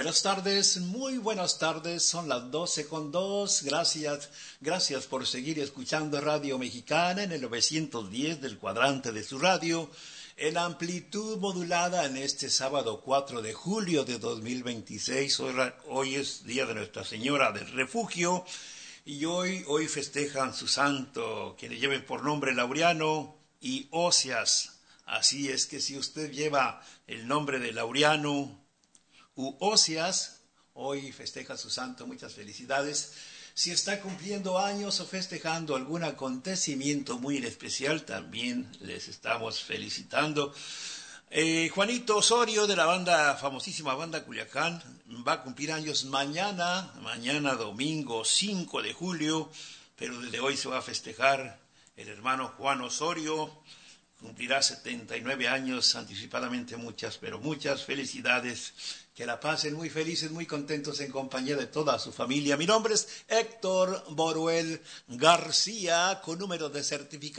Muy buenas tardes, son las 12:02. Gracias por seguir escuchando Radio Mexicana en el 910 del cuadrante de su radio, en amplitud modulada en este sábado 4 de julio de 2026. Hoy es Día de Nuestra Señora del Refugio y hoy festejan su santo, quienes lleven por nombre Laureano y Osias. Así es que si usted lleva el nombre de Laureano u Osias, hoy festeja su santo, muchas felicidades. Si está cumpliendo años o festejando algún acontecimiento muy en especial, también les estamos felicitando. Juanito Osorio, de la famosísima banda Culiacán, va a cumplir años mañana domingo 5 de julio, pero desde hoy se va a festejar el hermano Juan Osorio. Cumplirá 79 años anticipadamente. Muchas felicidades. Que la pasen muy felices, muy contentos en compañía de toda su familia. Mi nombre es Héctor Boruel García, con número de certificado